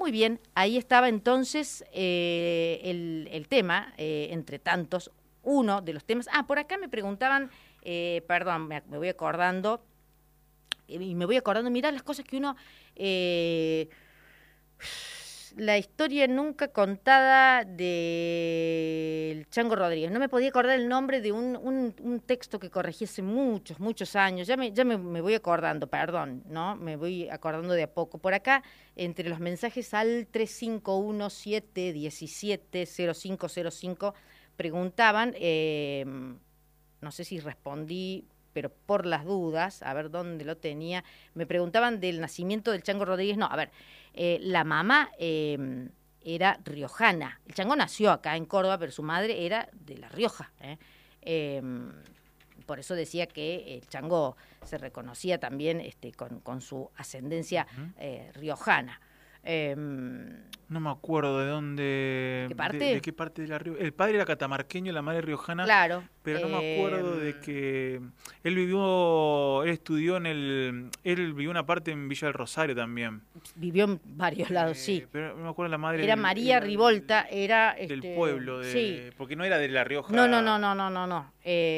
muy bien, ahí estaba entonces el tema, entre tantos, uno de los temas. Por acá me preguntaban, perdón, me voy acordando, mirá las cosas que uno... la historia nunca contada del Chango Rodríguez. No me podía acordar el nombre de un texto que corregí hace muchos años. Ya me voy acordando, perdón, ¿no? Me voy acordando de a poco. Por acá, entre los mensajes al 3517170505, preguntaban, no sé si respondí, pero por las dudas, a ver dónde lo tenía, me preguntaban del nacimiento del Chango Rodríguez. No, a ver, la mamá era riojana. El Chango nació acá en Córdoba, pero su madre era de La Rioja. Por eso decía que el Chango se reconocía también con su ascendencia riojana. No me acuerdo de dónde... ¿Qué parte? ¿De qué parte de La Rioja? El padre era catamarqueño, la madre riojana. Claro. Pero no me acuerdo de que... Él estudió él vivió una parte en Villa del Rosario también. Vivió en varios lados, sí. Pero no me acuerdo la madre... Era María Rivolta, era... del pueblo, sí. Porque no era de La Rioja. No. Bueno,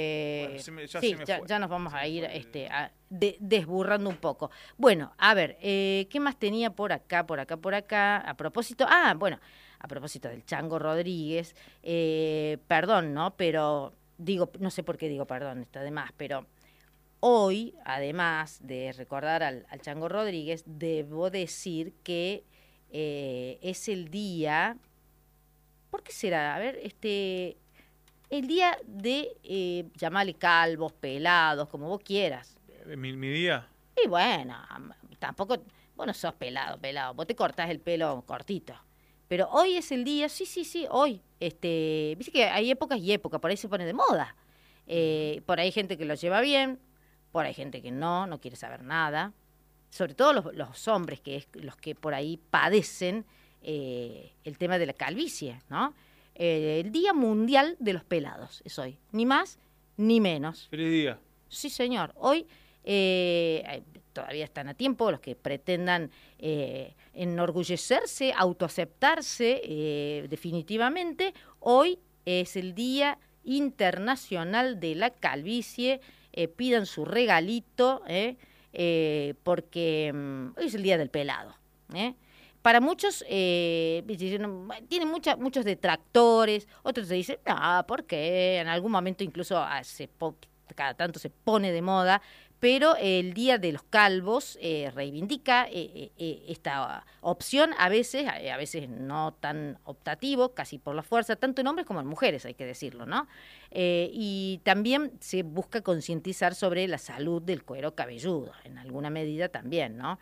Ya nos vamos a ir desburrando un poco. Bueno, a ver, ¿qué más tenía por acá? A propósito del Chango Rodríguez, perdón, ¿no? Pero no sé por qué digo perdón, está de más, pero hoy, además de recordar al Chango Rodríguez, debo decir que es el día, ¿por qué será? A ver, el día de llamarle calvos, pelados, como vos quieras. ¿Mi día? Y bueno, tampoco, vos no sos pelado, vos te cortás el pelo cortito. Pero hoy es el día, sí, hoy. Viste que hay épocas y épocas, por ahí se pone de moda. Por ahí hay gente que lo lleva bien, por ahí hay gente que no quiere saber nada. Sobre todo los hombres, que es los que por ahí padecen el tema de la calvicie, ¿no? El Día Mundial de los Pelados es hoy, ni más ni menos. Feliz día. Sí, señor. Hoy todavía están a tiempo los que pretendan enorgullecerse, autoaceptarse definitivamente. Hoy es el Día Internacional de la Calvicie. Pidan su regalito, porque hoy es el Día del Pelado. Para muchos, tiene muchos detractores, otros se dicen, no, ¿por qué? En algún momento incluso cada tanto se pone de moda, pero el Día de los Calvos reivindica esta opción, a veces no tan optativo, casi por la fuerza, tanto en hombres como en mujeres, hay que decirlo, ¿no? Y también se busca concientizar sobre la salud del cuero cabelludo, en alguna medida también, ¿no?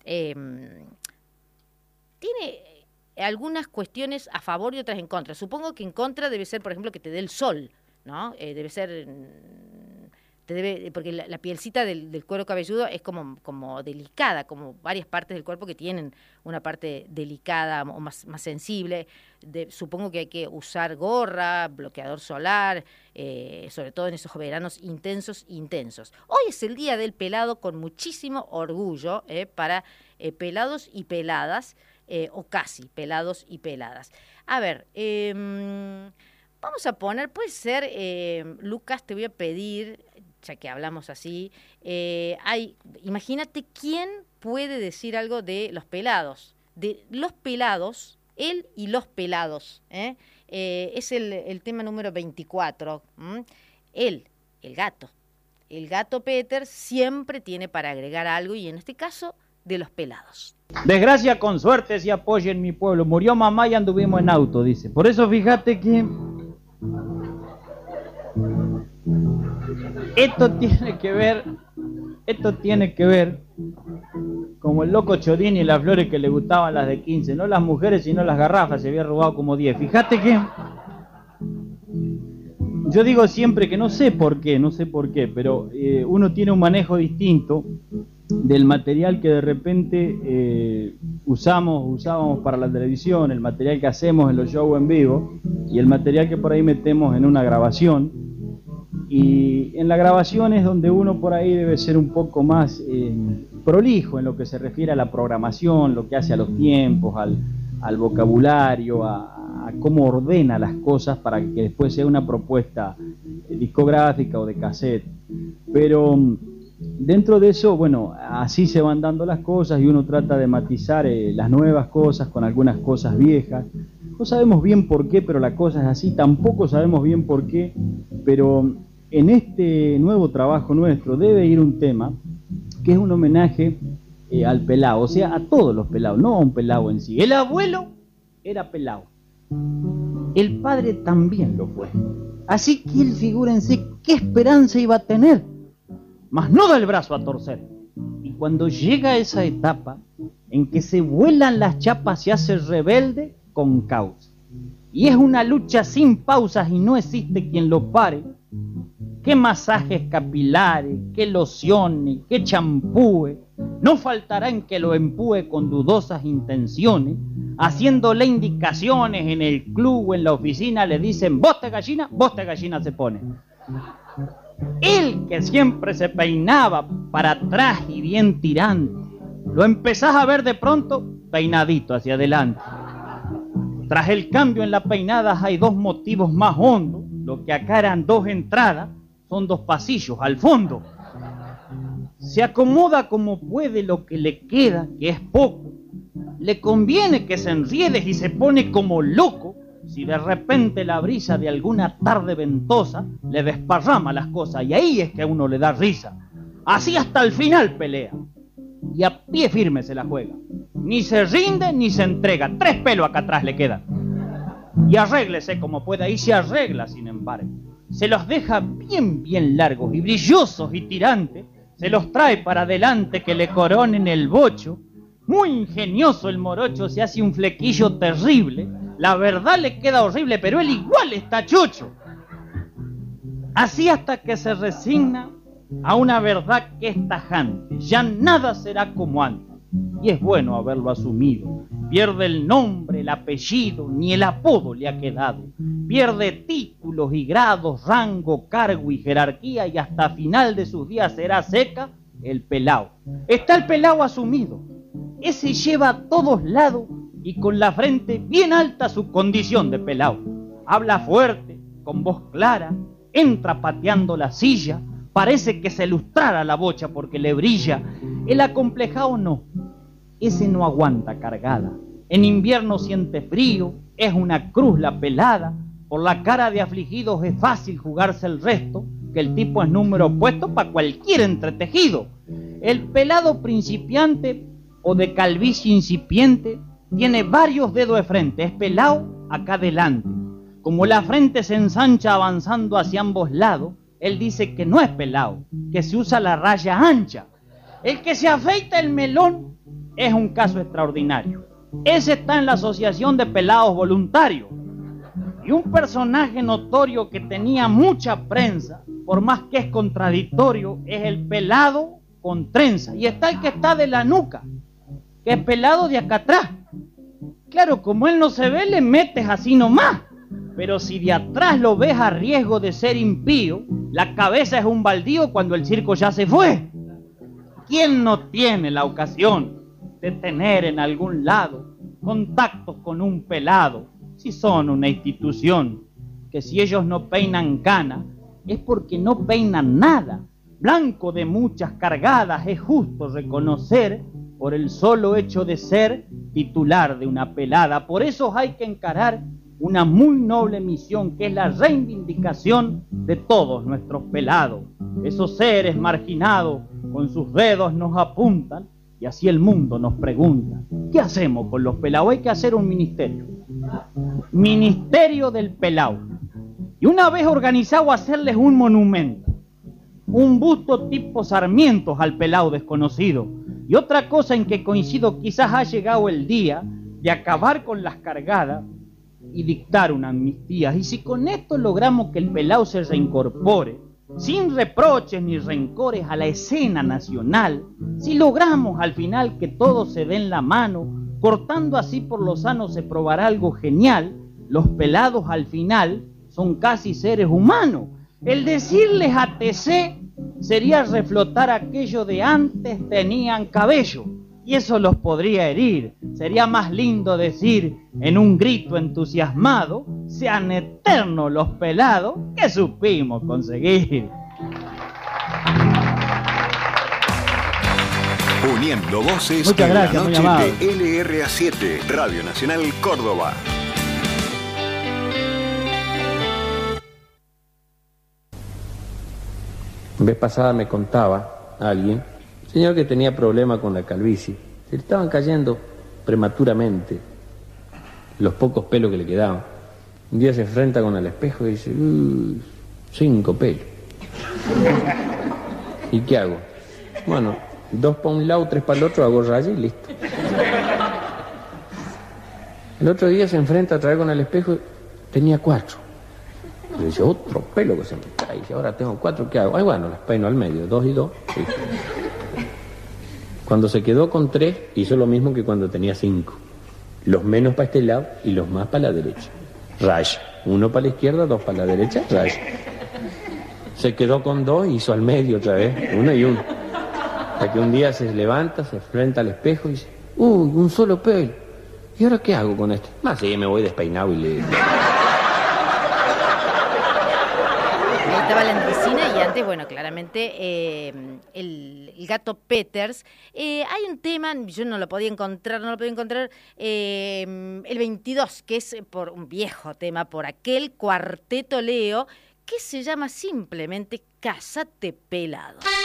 Tiene algunas cuestiones a favor y otras en contra. Supongo que en contra debe ser, por ejemplo, que te dé el sol, ¿no? Debe ser... porque la pielcita del cuero cabelludo es como delicada, como varias partes del cuerpo que tienen una parte delicada o más sensible. Supongo que hay que usar gorra, bloqueador solar, sobre todo en esos veranos intensos. Hoy es el Día del Pelado con muchísimo orgullo para pelados y peladas, o casi pelados y peladas. A ver, vamos a poner, puede ser, Lucas, te voy a pedir, ya que hablamos así, imagínate quién puede decir algo de los pelados. De los pelados, él y los pelados. Es el tema número 24. Él, el gato. El gato Peter siempre tiene para agregar algo, y en este caso, de los pelados. Desgracia con suerte si apoya en mi pueblo. Murió mamá y anduvimos en auto, dice. Por eso fíjate que esto tiene que ver como el loco Chodini y las flores que le gustaban las de 15, no las mujeres sino las garrafas, se había robado como 10. Fíjate que yo digo siempre que no sé por qué, pero uno tiene un manejo distinto del material que de repente usábamos para la televisión, el material que hacemos en los shows en vivo y el material que por ahí metemos en una grabación. Y en la grabación es donde uno por ahí debe ser un poco más prolijo en lo que se refiere a la programación, lo que hace a los tiempos, al vocabulario, a cómo ordena las cosas para que después sea una propuesta discográfica o de cassette. Pero dentro de eso, bueno, así se van dando las cosas y uno trata de matizar las nuevas cosas con algunas cosas viejas. No sabemos bien por qué, pero la cosa es así. Tampoco sabemos bien por qué, pero en este nuevo trabajo nuestro debe ir un tema que es un homenaje al pelao, o sea, a todos los pelados, no a un pelao en sí. El abuelo era pelao, el padre también lo fue. Así que él, figúrense, qué esperanza iba a tener, mas no da el brazo a torcer. Y cuando llega esa etapa en que se vuelan las chapas, se hace rebelde con causa. Y es una lucha sin pausas y no existe quien lo pare. Qué masajes capilares, qué lociones, qué champúes, no faltará en que lo empúe con dudosas intenciones, haciéndole indicaciones en el club o en la oficina, le dicen boste gallina se pone. Él que siempre se peinaba para atrás y bien tirante, lo empezás a ver de pronto peinadito hacia adelante. Tras el cambio en la peinada hay dos motivos más hondos, lo que acá eran dos entradas, son dos pasillos al fondo. Se acomoda como puede lo que le queda, que es poco. Le conviene que se enriede y se pone como loco si de repente la brisa de alguna tarde ventosa le desparrama las cosas, y ahí es que a uno le da risa. Así hasta el final pelea y a pie firme se la juega. Ni se rinde ni se entrega. 3 pelos acá atrás le quedan. Y arréglese como pueda, y se arregla sin embargo. Se los deja bien largos y brillosos y tirantes, se los trae para adelante que le coronen el bocho. Muy ingenioso el morocho, se hace un flequillo terrible, la verdad le queda horrible, pero él igual está chocho. Así hasta que se resigna a una verdad que es tajante, ya nada será como antes, y es bueno haberlo asumido. Pierde el nombre, el apellido, ni el apodo le ha quedado. Pierde títulos y grados, rango, cargo y jerarquía, y hasta final de sus días será seca el pelao. Está el pelao asumido. Ese lleva a todos lados y con la frente bien alta su condición de pelao. Habla fuerte, con voz clara, entra pateando la silla, parece que se lustrara la bocha porque le brilla. El acomplejao no. Ese no aguanta cargada. En invierno siente frío, es una cruz la pelada. Por la cara de afligidos es fácil jugarse el resto, que el tipo es número puesto para cualquier entretejido. El pelado principiante o de calvicie incipiente tiene varios dedos de frente, es pelao acá adelante. Como la frente se ensancha avanzando hacia ambos lados, él dice que no es pelao, que se usa la raya ancha. El que se afeita el melón es un caso extraordinario. Ese está en la Asociación de Pelados Voluntarios. Y un personaje notorio que tenía mucha prensa, por más que es contradictorio, es el pelado con trenza. Y está el que está de la nuca, que es pelado de acá atrás. Claro, como él no se ve, le metes así nomás. Pero si de atrás lo ves a riesgo de ser impío, la cabeza es un baldío cuando el circo ya se fue. ¿Quién no tiene la ocasión de tener en algún lado contactos con un pelado? Si son una institución, que si ellos no peinan cana, es porque no peinan nada. Blanco de muchas cargadas es justo reconocer por el solo hecho de ser titular de una pelada. Por eso hay que encarar una muy noble misión, que es la reivindicación de todos nuestros pelados. Esos seres marginados con sus dedos nos apuntan, y así el mundo nos pregunta, ¿qué hacemos con los pelados? Hay que hacer un ministerio. Ministerio del pelao. Y una vez organizado, hacerles un monumento, un busto tipo Sarmientos al pelao desconocido. Y otra cosa en que coincido, quizás ha llegado el día de acabar con las cargadas y dictar una amnistía. Y si con esto logramos que el pelao se reincorpore, sin reproches ni rencores, a la escena nacional, si logramos al final que todos se den la mano, cortando así por lo sano se probará algo genial. Los pelados al final son casi seres humanos. El decirles ATC sería reflotar aquello de antes tenían cabello. Y y eso los podría herir. Sería más lindo decir en un grito entusiasmado, sean eternos los pelados que supimos conseguir. Uniendo voces Muchas en gracias, la muy noche amable. de LRA7, Radio Nacional Córdoba. Vez pasada me contaba alguien, un señor que tenía problema con la calvicie, se le estaban cayendo prematuramente los pocos pelos que le quedaban. Un día se enfrenta con el espejo y dice, 5 pelos. ¿Y qué hago? Bueno, 2 para un lado, 3 para el otro, hago raya y listo. El otro día se enfrenta otra vez con el espejo, tenía 4. Le dice, otro pelo que se me cae. Dice, ahora tengo 4, ¿qué hago? Ay, bueno, las peino al medio, 2 y 2. Sí. Cuando se quedó con 3, hizo lo mismo que cuando tenía 5. Los menos para este lado y los más para la derecha. Raya. 1 para la izquierda, 2 para la derecha, raya. Se quedó con 2 y hizo al medio otra vez, 1 y 1. Hasta que un día se levanta, se enfrenta al espejo y dice, uy, un solo pelo. ¿Y ahora qué hago con este? Más sí, me voy despeinado y le... Ahí estaba la Andresina y antes, bueno, claramente el gato Peters. Hay un tema, yo no lo podía encontrar, el 22, que es por un viejo tema, por aquel cuarteto Leo, que se llama simplemente Cásate Pelado.